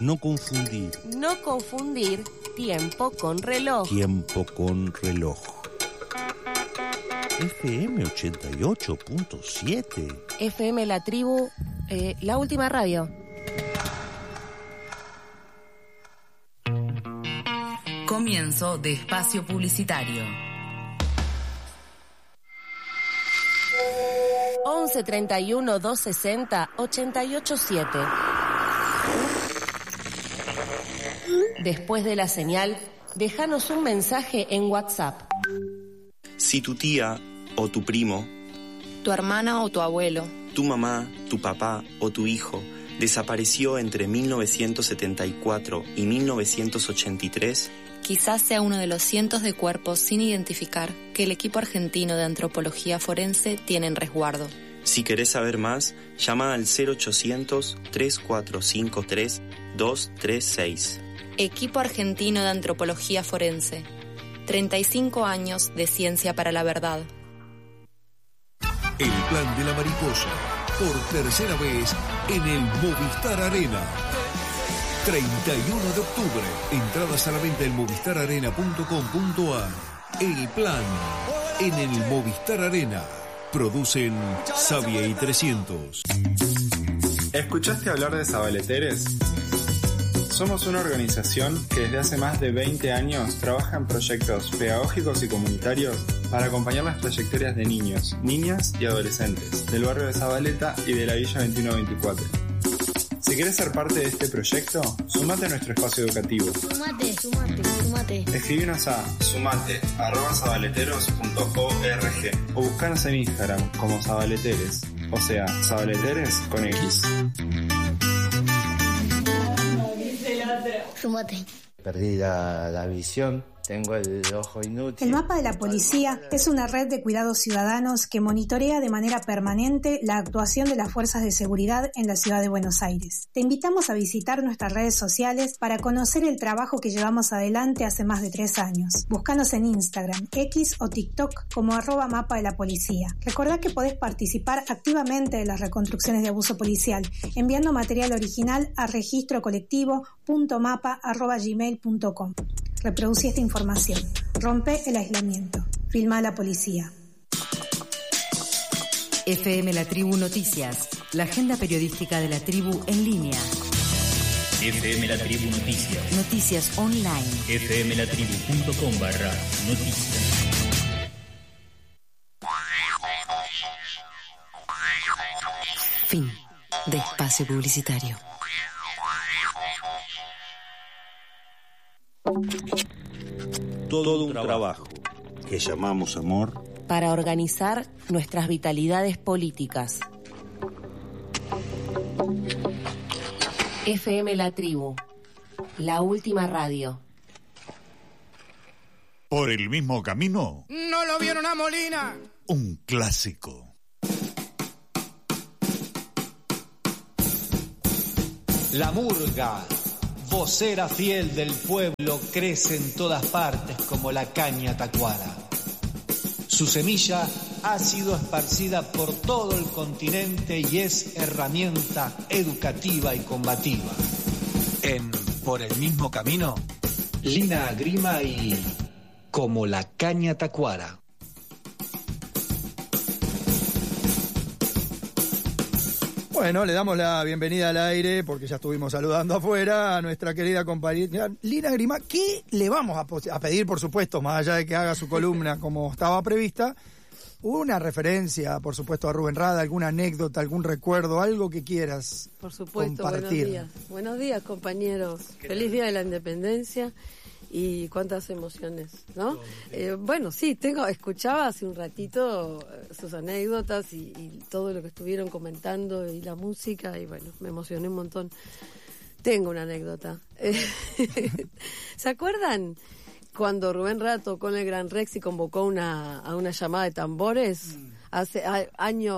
No confundir. No confundir tiempo con reloj. Tiempo con reloj. FM 88.7. FM La Tribu, la última radio. Comienzo de espacio publicitario. 11 31 260 887. Después de la señal, déjanos un mensaje en WhatsApp. Si tu tía o tu primo, tu hermana o tu abuelo, tu mamá, tu papá o tu hijo desapareció entre 1974 y 1983, quizás sea uno de los cientos de cuerpos sin identificar que el equipo argentino de antropología forense tiene en resguardo. Si querés saber más, llama al 0800-3453-236. Equipo argentino de antropología forense. 35 años de ciencia para la verdad. El plan de la mariposa, por tercera vez en el Movistar Arena. 31 de octubre, entradas a la venta en movistararena.com.ar. El plan en el Movistar Arena. Producen Savia y 300. ¿Escuchaste hablar de Zabaleteres? Somos una organización que desde hace más de 20 años trabaja en proyectos pedagógicos y comunitarios para acompañar las trayectorias de niños, niñas y adolescentes del barrio de Zabaleta y de la Villa 2124. Si quieres ser parte de este proyecto, sumate a nuestro espacio educativo. Sumate. Escribinos a sumate@zabaleteros.org o buscanos en Instagram como Zabaleteres, o sea, Zabaleteres con X. Sumate. Perdí la visión. Tengo el ojo inútil. El Mapa de la Policía es una red de cuidados ciudadanos que monitorea de manera permanente la actuación de las fuerzas de seguridad en la ciudad de Buenos Aires. Te invitamos a visitar nuestras redes sociales para conocer el trabajo que llevamos adelante hace más de 3 años. Búscanos en Instagram, X o TikTok como @Mapa de la Policía. Recordá que podés participar activamente de las reconstrucciones de abuso policial enviando material original a registrocolectivo.mapa@gmail.com. Reproducí esta información. Rompe el aislamiento. Filma a la policía. FM La Tribu Noticias, la agenda periodística de la tribu en línea. FM La Tribu Noticias. Noticias online. fmlatribu.com/noticias. Fin de espacio publicitario. Todo un trabajo que llamamos amor para organizar nuestras vitalidades políticas. FM La Tribu, la última radio. Por el mismo camino. ¿No lo vieron a Molina? Un clásico. La murga, vocera fiel del pueblo, crece en todas partes como la caña tacuara. Su semilla ha sido esparcida por todo el continente y es herramienta educativa y combativa. En Por el mismo camino, Lina Grima y Como la caña tacuara. Bueno, le damos la bienvenida al aire, porque ya estuvimos saludando afuera, a nuestra querida compañera Lina Grima, que le vamos a pedir, por supuesto, más allá de que haga su columna como estaba prevista, una referencia, por supuesto, a Rubén Rada, alguna anécdota, algún recuerdo, algo que quieras por supuesto, compartir. Buenos días. Buenos días, compañeros. Feliz Día de la Independencia. Y cuántas emociones, ¿no? Bueno, sí, escuchaba hace un ratito sus anécdotas y todo lo que estuvieron comentando y la música, y bueno, me emocioné un montón. Tengo una anécdota. ¿Se acuerdan cuando Rubén Rada tocó en el Gran Rex y convocó a una llamada de tambores? Hace año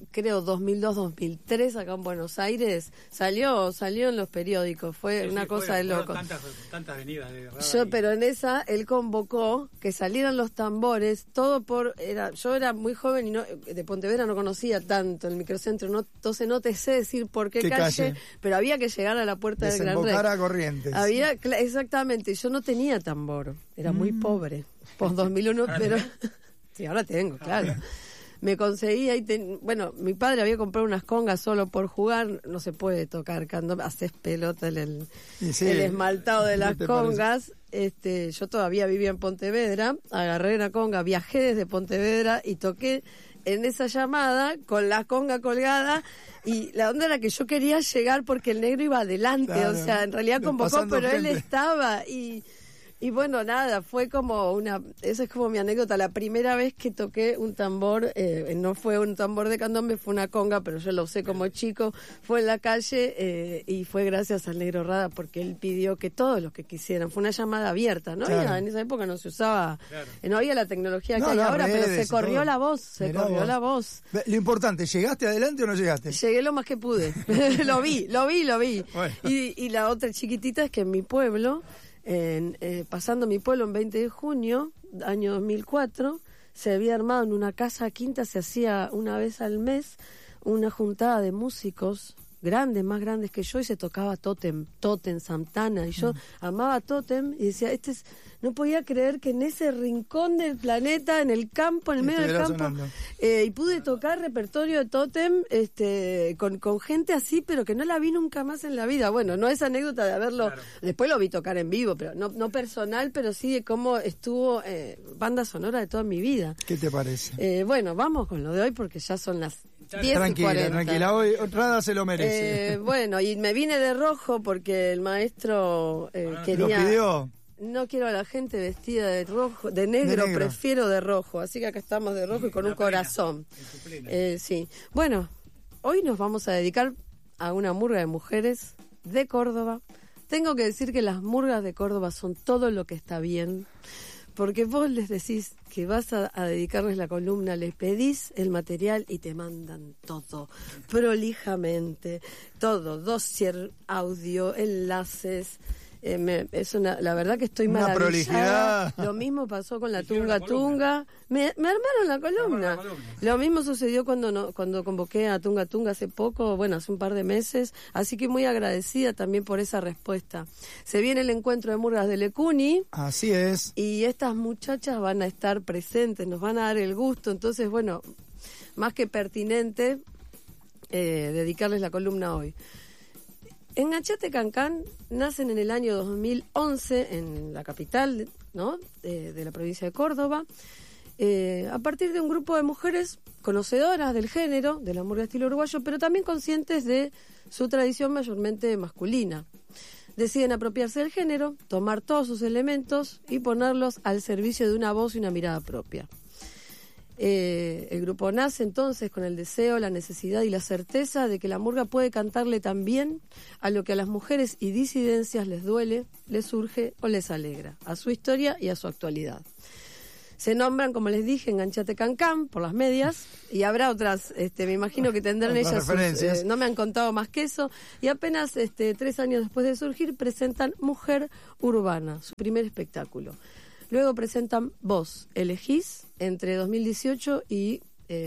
creo 2002-2003 acá en Buenos Aires, salió en los periódicos, fue una cosa de loco. Tantas venidas de Pero en esa él convocó que salieran los tambores, todo yo era muy joven y de Pontevedra no conocía tanto el microcentro, entonces no te sé decir por qué calle, pero había que llegar a la puerta del Gran Rex. Desembocar a Corrientes. Exactamente, yo no tenía tambor, era muy pobre, post 2001, pero sí, ahora tengo, claro. Me conseguía mi padre había comprado unas congas solo por jugar, no se puede tocar cuando haces pelota el esmaltado de las congas. Yo todavía vivía en Pontevedra, agarré una conga, viajé desde Pontevedra y toqué en esa llamada con la conga colgada, y la onda era que yo quería llegar porque el negro iba adelante, claro, o sea, en realidad convocó, pero él estaba y bueno, nada, fue como esa es como mi anécdota, la primera vez que toqué un tambor, no fue un tambor de candombe, fue una conga, pero yo lo usé como chico, fue en la calle, y fue gracias al negro Rada, porque él pidió que todos los que quisieran, fue una llamada abierta, ¿no? Claro. En esa época no se usaba, no había la tecnología que hay ahora, pero se corrió la voz, la voz. Lo importante, ¿llegaste adelante o no llegaste? Llegué lo más que pude, lo vi. Bueno. Y la otra chiquitita es que en mi pueblo, pasando mi pueblo en 20 de junio, año 2004, se había armado en una casa quinta, se hacía una vez al mes una juntada de músicos grandes, más grandes que yo, y se tocaba Totem, Santana, y yo amaba Totem y decía, no podía creer que en ese rincón del planeta, en el campo, en el medio del campo, y pude tocar repertorio de Totem con gente así, pero que no la vi nunca más en la vida. Bueno, no es anécdota de haberlo, claro. Después lo vi tocar en vivo, pero no personal, pero sí de cómo estuvo banda sonora de toda mi vida. ¿Qué te parece? Bueno, vamos con lo de hoy porque ya son las 10:40. Tranquila, hoy Rada se lo merece. Bueno, y me vine de rojo porque el maestro quería... ¿Lo pidió? No quiero a la gente vestida de rojo, de negro, prefiero de rojo. Así que acá estamos de rojo y con un corazón. Sí. Bueno, hoy nos vamos a dedicar a una murga de mujeres de Córdoba. Tengo que decir que las murgas de Córdoba son todo lo que está bien. Porque vos les decís que vas a dedicarles la columna, les pedís el material y te mandan todo, prolijamente, todo, dossier, audio, enlaces. La verdad que estoy maravillada. Prolijidad. Lo mismo pasó con la Tunga Tunga. Me armaron la columna. Lo mismo sucedió cuando convoqué a Tunga Tunga hace poco, hace un par de meses. Así que muy agradecida también por esa respuesta. Se viene el encuentro de murgas de Lecuni. Así es. Y estas muchachas van a estar presentes, nos van a dar el gusto. Entonces, más que pertinente dedicarles la columna hoy. Enganchate Cancán nacen en el año 2011 en la capital, ¿no? de la provincia de Córdoba, a partir de un grupo de mujeres conocedoras del género, de la murga estilo uruguayo, pero también conscientes de su tradición mayormente masculina. Deciden apropiarse del género, tomar todos sus elementos y ponerlos al servicio de una voz y una mirada propia. El grupo nace entonces con el deseo, la necesidad y la certeza de que la murga puede cantarle también a lo que a las mujeres y disidencias les duele, les surge o les alegra, a su historia y a su actualidad. Se nombran, como les dije, Enganchate Cancán por las medias, y habrá otras, me imagino que tendrán ellas sus, no me han contado más que eso, y apenas 3 años después de surgir presentan Mujer Urbana, su primer espectáculo. Luego presentan Vos Elegís entre 2018 y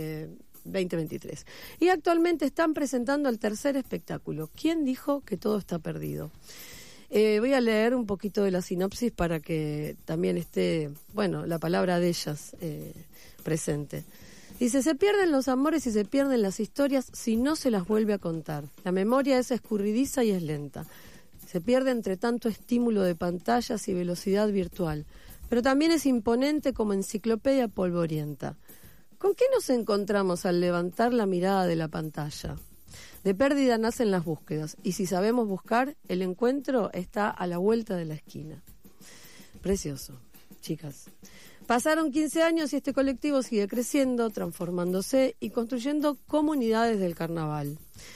2023. Y actualmente están presentando el tercer espectáculo, ¿Quién dijo que todo está perdido? Voy a leer un poquito de la sinopsis para que también esté, la palabra de ellas presente. Dice, se pierden los amores y se pierden las historias si no se las vuelve a contar. La memoria es escurridiza y es lenta. Se pierde entre tanto estímulo de pantallas y velocidad virtual. Pero también es imponente como enciclopedia polvorienta. ¿Con qué nos encontramos al levantar la mirada de la pantalla? De pérdida nacen las búsquedas, y si sabemos buscar, el encuentro está a la vuelta de la esquina. Precioso, chicas. Pasaron 15 años y este colectivo sigue creciendo, transformándose y construyendo comunidades del carnaval.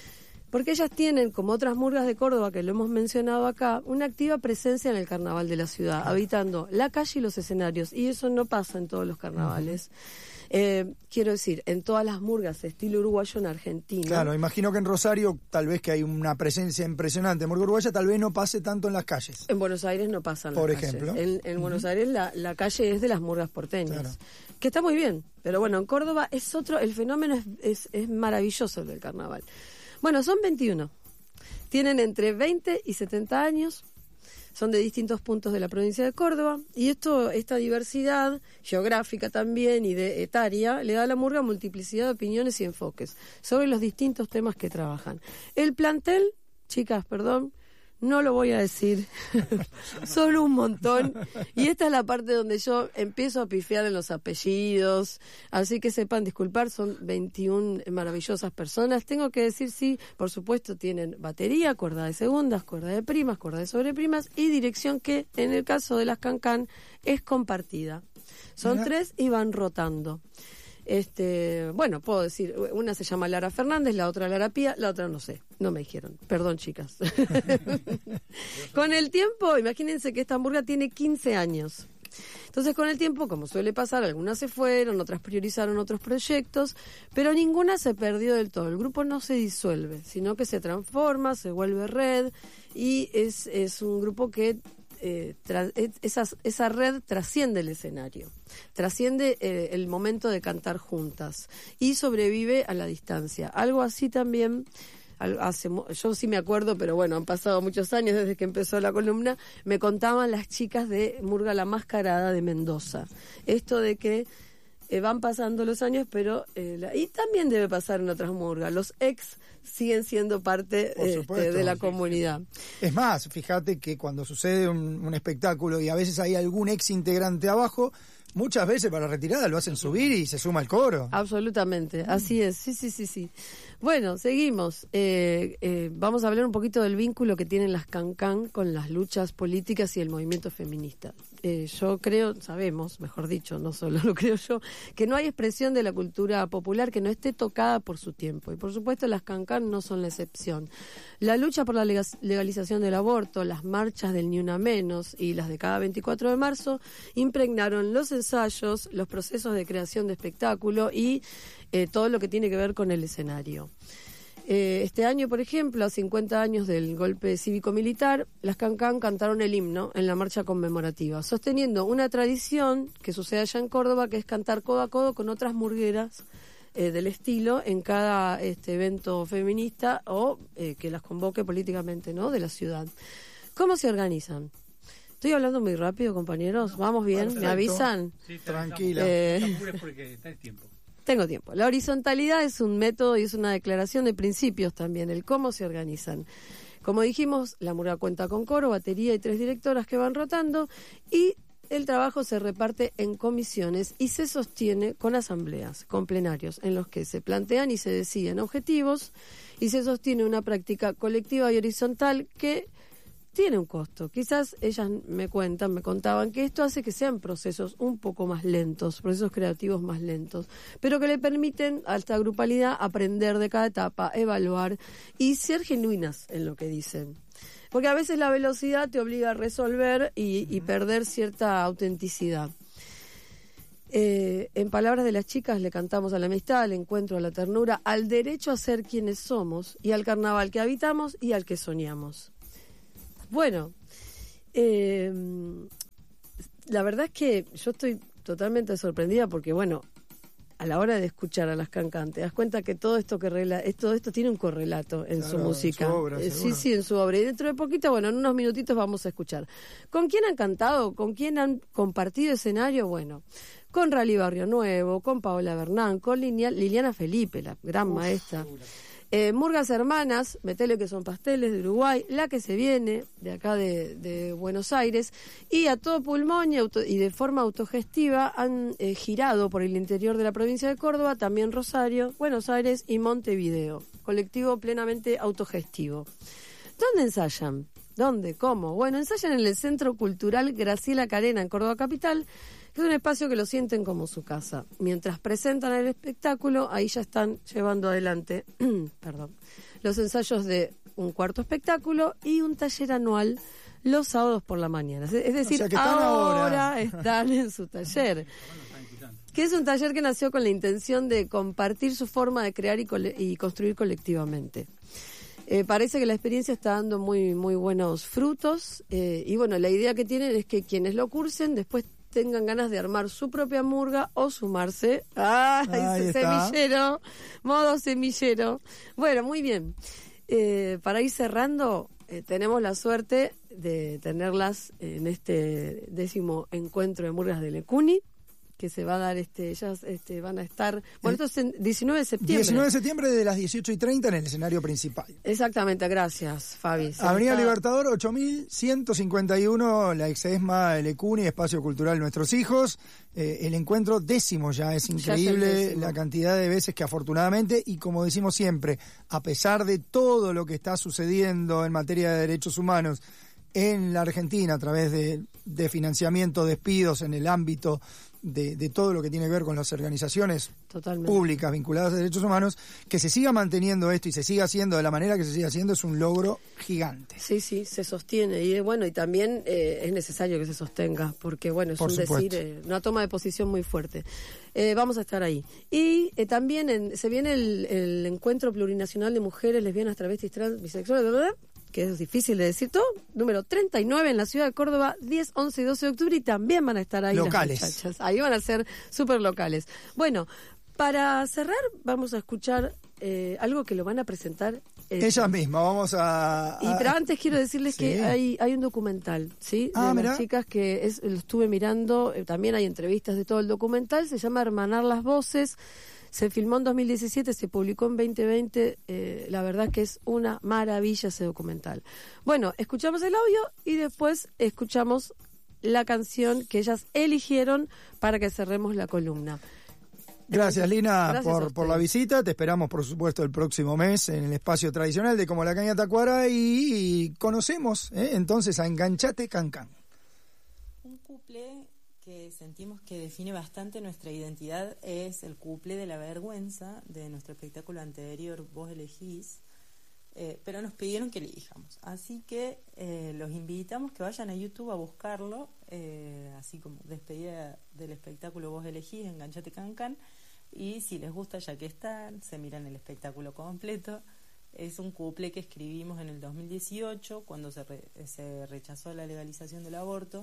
Porque ellas tienen, como otras murgas de Córdoba, que lo hemos mencionado acá, una activa presencia en el carnaval de la ciudad, habitando la calle y los escenarios, y eso no pasa en todos los carnavales. Quiero decir, en todas las murgas de estilo uruguayo en Argentina. Claro, imagino que en Rosario tal vez que hay una presencia impresionante. En murga uruguaya tal vez no pase tanto en las calles. En Buenos Aires no pasan las Por calles. ejemplo. En Buenos Aires la calle es de las murgas porteñas. Claro. Que está muy bien, pero bueno, en Córdoba es otro, el fenómeno es maravilloso el del carnaval. Bueno, son 21. Tienen entre 20 y 70 años. Son de distintos puntos de la provincia de Córdoba, y esta diversidad geográfica también y de etaria le da a la murga multiplicidad de opiniones y enfoques sobre los distintos temas que trabajan. El plantel, chicas, perdón, no lo voy a decir, son un montón, y esta es la parte donde yo empiezo a pifiar en los apellidos, así que sepan disculpar, son 21 maravillosas personas. Tengo que decir, sí, por supuesto, tienen batería, cuerda de segundas, cuerda de primas, cuerda de sobreprimas y dirección, que en el caso de las Cancán es compartida. Son 3 y van rotando. Bueno, puedo decir, una se llama Lara Fernández, la otra Lara Pía, la otra no sé, no me dijeron, perdón chicas. Con el tiempo, imagínense que esta murga tiene 15 años. Entonces, con el tiempo, como suele pasar, algunas se fueron, otras priorizaron otros proyectos, pero ninguna se perdió del todo. El grupo no se disuelve, sino que se transforma, se vuelve red, y es un grupo que esa red trasciende el escenario, trasciende el momento de cantar juntas y sobrevive a la distancia. Algo así también, yo sí me acuerdo, pero bueno, han pasado muchos años desde que empezó la columna, me contaban las chicas de Murga La Mascarada de Mendoza, esto de que van pasando los años, pero y también debe pasar en otras murgas, los ex siguen siendo parte de la comunidad. Es más, fíjate que cuando sucede un espectáculo y a veces hay algún ex integrante abajo, muchas veces para retirada lo hacen subir y se suma al coro. Absolutamente, así es, sí. Bueno, seguimos. Vamos a hablar un poquito del vínculo que tienen las Cancán con las luchas políticas y el movimiento feminista. Yo creo, sabemos, mejor dicho, no solo lo creo yo, que no hay expresión de la cultura popular que no esté tocada por su tiempo. Y por supuesto las Cancán no son la excepción. La lucha por la legalización del aborto, las marchas del Ni Una Menos y las de cada 24 de marzo impregnaron los ensayos, los procesos de creación de espectáculo y todo lo que tiene que ver con el escenario. Este año, por ejemplo, a 50 años del golpe cívico-militar, las Cancán cantaron el himno en la marcha conmemorativa, sosteniendo una tradición que sucede allá en Córdoba, que es cantar codo a codo con otras murgueras del estilo en cada evento feminista o que las convoque políticamente, ¿no?, de la ciudad. ¿Cómo se organizan? Estoy hablando muy rápido, compañeros. ¿Vamos bien? Perfecto. ¿Me avisan? Sí, tranquila. Porque está el tiempo. Tengo tiempo. La horizontalidad es un método y es una declaración de principios también, el cómo se organizan. Como dijimos, la murga cuenta con coro, batería y 3 directoras que van rotando, y el trabajo se reparte en comisiones y se sostiene con asambleas, con plenarios, en los que se plantean y se deciden objetivos, y se sostiene una práctica colectiva y horizontal que tiene un costo. Quizás ellas me contaban que esto hace que sean procesos un poco más lentos, procesos creativos más lentos, pero que le permiten a esta grupalidad aprender de cada etapa, evaluar y ser genuinas en lo que dicen. Porque a veces la velocidad te obliga a resolver y perder cierta autenticidad. En palabras de las chicas, le cantamos a la amistad, al encuentro, a la ternura, al derecho a ser quienes somos y al carnaval que habitamos y al que soñamos. Bueno, la verdad es que yo estoy totalmente sorprendida porque, bueno, a la hora de escuchar a las Cancán te das cuenta que todo esto tiene un correlato en su música. En su obra, sí, en su obra. Y dentro de poquito, bueno, en unos minutitos vamos a escuchar. ¿Con quién han cantado? ¿Con quién han compartido escenario? Bueno, con Rally Barrio Nuevo, con Paola Bernán, con Liliana Felipe, la gran maestra. Murgas Hermanas, metele que son pasteles de Uruguay, La que se viene, de acá de Buenos Aires, y a todo pulmón y de forma autogestiva han girado por el interior de la provincia de Córdoba, también Rosario, Buenos Aires y Montevideo, colectivo plenamente autogestivo. ¿Dónde ensayan? ¿Dónde? ¿Cómo? Bueno, ensayan en el Centro Cultural Graciela Carena, en Córdoba Capital, que es un espacio que lo sienten como su casa. Mientras presentan el espectáculo, ahí ya están llevando adelante los ensayos de un cuarto espectáculo y un taller anual los sábados por la mañana. Es decir, ahora están en su taller. Que es un taller que nació con la intención de compartir su forma de crear y construir colectivamente. Parece que la experiencia está dando muy, muy buenos frutos y bueno, la idea que tienen es que quienes lo cursen después tengan ganas de armar su propia murga o sumarse a semillero, modo semillero. Bueno, muy bien. Para ir cerrando, tenemos la suerte de tenerlas en este 10º encuentro de murgas de Lecuni, que se va a dar, ellas van a estar, bueno, esto es el 19 de septiembre. 19 de septiembre de las 18:30 en el escenario principal. Exactamente, gracias, Fabi. Avenida Libertador, 8151, la ex-ESMA, el Lecuni, Espacio Cultural Nuestros Hijos. El encuentro 10º ya, es increíble la cantidad de veces que afortunadamente, y como decimos siempre, a pesar de todo lo que está sucediendo en materia de derechos humanos en la Argentina a través de financiamiento, despidos en el ámbito de todo lo que tiene que ver con las organizaciones públicas vinculadas a derechos humanos, que se siga manteniendo esto y se siga haciendo de la manera que se sigue haciendo es un logro gigante. Sí, se sostiene y bueno, y también es necesario que se sostenga, porque bueno, es una toma de posición muy fuerte. Vamos a estar ahí. Y también se viene el Encuentro Plurinacional de Mujeres, Lesbianas, Travestis, Trans, Bisexuales, ¿verdad? Que es difícil de decir todo, número 39 en la ciudad de Córdoba, 10, 11 y 12 de octubre, y también van a estar ahí locales. Las muchachas. Ahí van a ser súper locales. Bueno, para cerrar vamos a escuchar algo que lo van a presentar ellas mismas. Vamos a... Pero antes quiero decirles que hay un documental, ¿sí? De las chicas que lo estuve mirando, también hay entrevistas de todo el documental, se llama Hermanar las Voces. Se filmó en 2017, se publicó en 2020, la verdad que es una maravilla ese documental. Bueno, escuchamos el audio y después escuchamos la canción que ellas eligieron para que cerremos la columna. Gracias, Lina, por la visita. Te esperamos, por supuesto, el próximo mes en el espacio tradicional de Como la Caña Tacuara y conocemos entonces a Enganchate Cancán. Un cuplé que sentimos que define bastante nuestra identidad es el cuplé de la vergüenza de nuestro espectáculo anterior, Vos Elegís, pero nos pidieron que elijamos, así que los invitamos que vayan a YouTube a buscarlo, así como despedida del espectáculo Vos Elegís, Enganchate Cancán, y si les gusta ya que están, se miran el espectáculo completo. Es un cuplé que escribimos en el 2018 cuando se rechazó la legalización del aborto,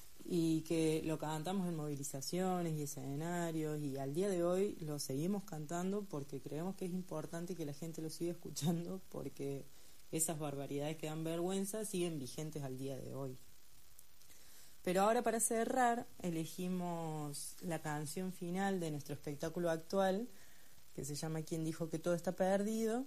y que lo cantamos en movilizaciones y escenarios, y al día de hoy lo seguimos cantando porque creemos que es importante que la gente lo siga escuchando, porque esas barbaridades que dan vergüenza siguen vigentes al día de hoy. Pero ahora, para cerrar, elegimos la canción final de nuestro espectáculo actual, que se llama ¿Quién dijo que todo está perdido?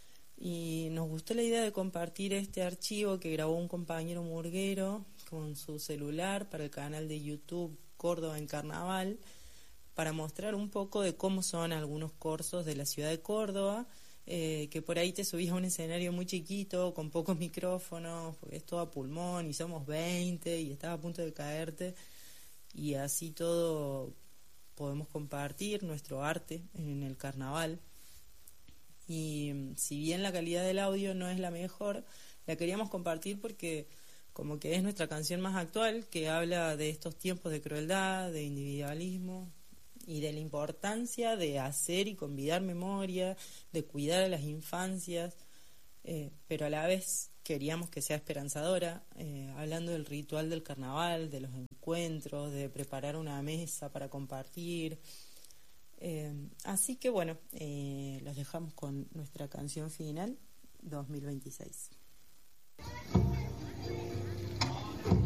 Y nos gustó la idea de compartir este archivo que grabó un compañero murguero con su celular para el canal de YouTube Córdoba en Carnaval, para mostrar un poco de cómo son algunos corsos de la ciudad de Córdoba, que por ahí te subís a un escenario muy chiquito, con pocos micrófonos, porque es todo a pulmón y somos 20 y estás a punto de caerte, y así todo podemos compartir nuestro arte en el carnaval. Y si bien la calidad del audio no es la mejor, la queríamos compartir porque como que es nuestra canción más actual, que habla de estos tiempos de crueldad, de individualismo y de la importancia de hacer y convidar memoria, de cuidar a las infancias, pero a la vez queríamos que sea esperanzadora, hablando del ritual del carnaval, de los encuentros, de preparar una mesa para compartir. Así que bueno, los dejamos con nuestra canción final 2026.